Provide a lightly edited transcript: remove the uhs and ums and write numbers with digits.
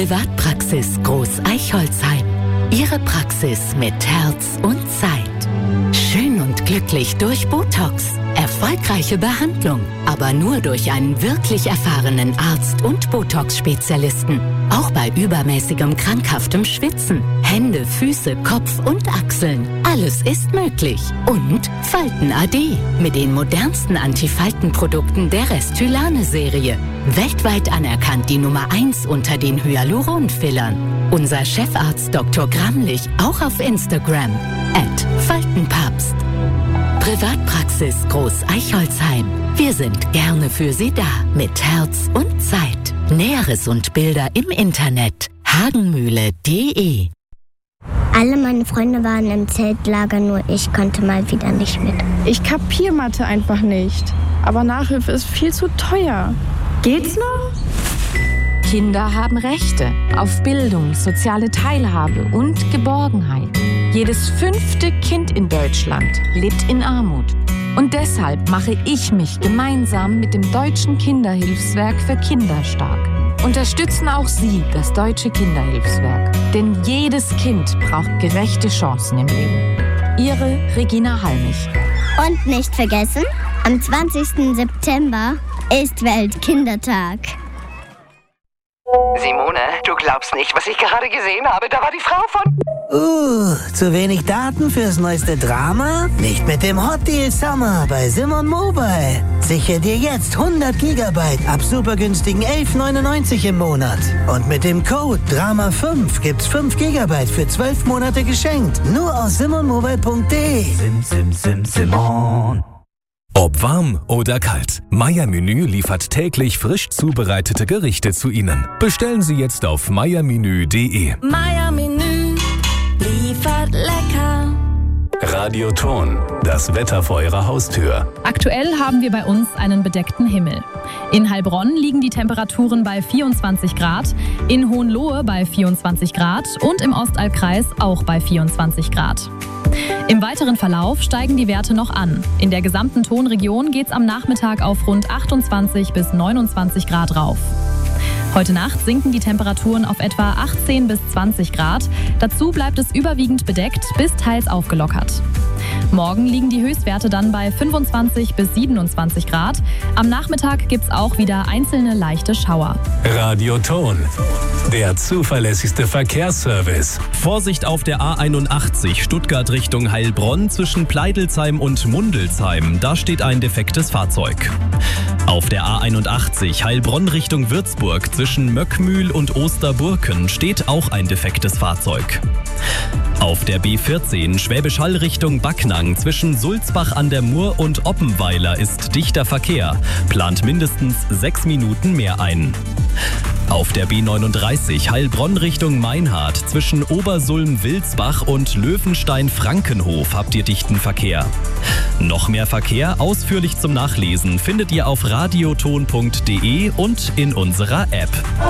Privatpraxis Groß-Eichholzheim. Ihre Praxis mit Herz und Zeit. Schön und glücklich durch Botox. Erfolgreiche Behandlung, aber nur durch einen wirklich erfahrenen Arzt und Botox-Spezialisten. Auch bei übermäßigem krankhaftem Schwitzen. Hände, Füße, Kopf und Achseln. Alles ist möglich. Und Falten AD mit den modernsten Antifaltenprodukten der Restylane-Serie. Weltweit anerkannt die Nummer 1 unter den Hyaluron-Fillern. Unser Chefarzt Dr. Gramlich auch auf Instagram @Faltenpapst. Privatpraxis Groß-Eichholzheim. Wir sind gerne für Sie da mit Herz und Zeit. Näheres und Bilder im Internet hagenmühle.de. Alle meine Freunde waren im Zeltlager, nur ich konnte mal wieder nicht mit. Ich kapiere Mathe einfach nicht. Aber Nachhilfe ist viel zu teuer. Geht's noch? Kinder haben Rechte auf Bildung, soziale Teilhabe und Geborgenheit. Jedes 5. Kind in Deutschland lebt in Armut. Und deshalb mache ich mich gemeinsam mit dem Deutschen Kinderhilfswerk für Kinder stark. Unterstützen auch Sie das Deutsche Kinderhilfswerk. Denn jedes Kind braucht gerechte Chancen im Leben. Ihre Regina Halmich. Und nicht vergessen, am 20. September ist Weltkindertag. Simone, du glaubst nicht, was ich gerade gesehen habe. Da war die Frau von... Zu wenig Daten fürs neueste Drama? Nicht mit dem Hot Deal Summer bei Simon Mobile. Sichere dir jetzt 100 GB ab super günstigen 11,99 im Monat. Und mit dem Code DRAMA5 gibt's 5 GB für 12 Monate geschenkt. Nur aus simonmobile.de. Simon. Ob warm oder kalt, Meier-Menü liefert täglich frisch zubereitete Gerichte zu Ihnen. Bestellen Sie jetzt auf meiermenü.de. Meier-Menü liefert lecker. Radioton, das Wetter vor Ihrer Haustür. Aktuell haben wir bei uns einen bedeckten Himmel. In Heilbronn liegen die Temperaturen bei 24 Grad, in Hohenlohe bei 24 Grad und im Ostallkreis auch bei 24 Grad. Im weiteren Verlauf steigen die Werte noch an. In der gesamten Tonregion geht es am Nachmittag auf rund 28 bis 29 Grad rauf. Heute Nacht sinken die Temperaturen auf etwa 18 bis 20 Grad. Dazu bleibt es überwiegend bedeckt bis teils aufgelockert. Morgen liegen die Höchstwerte dann bei 25 bis 27 Grad. Am Nachmittag gibt es auch wieder einzelne leichte Schauer. Radioton, der zuverlässigste Verkehrsservice. Vorsicht auf der A81 Stuttgart Richtung Heilbronn zwischen Pleidelsheim und Mundelsheim. Da steht ein defektes Fahrzeug. Auf der A81 Heilbronn Richtung Würzburg zwischen Möckmühl und Osterburken steht auch ein defektes Fahrzeug. Auf der B14 Schwäbisch Hall Richtung Backnang zwischen Sulzbach an der Mur und Oppenweiler ist dichter Verkehr. Plant mindestens 6 Minuten mehr ein. Auf der B39 Heilbronn Richtung Meinhardt zwischen Obersulm-Wilsbach und Löwenstein-Frankenhof habt ihr dichten Verkehr. Noch mehr Verkehr ausführlich zum Nachlesen findet ihr auf radioton.de und in unserer App.